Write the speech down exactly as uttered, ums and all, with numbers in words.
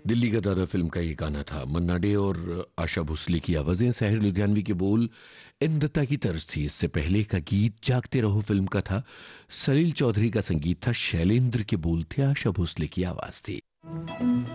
दिल्ली का दादा फिल्म का ये गाना था। मन्ना डे और आशा भोसले की आवाजें, साहिर लुधियानवी के बोल, एन दत्ता की तर्ज थी। इससे पहले का गीत जागते रहो फिल्म का था। सलील चौधरी का संगीत था, शैलेंद्र के बोल थे, आशा भोसले की आवाज थी।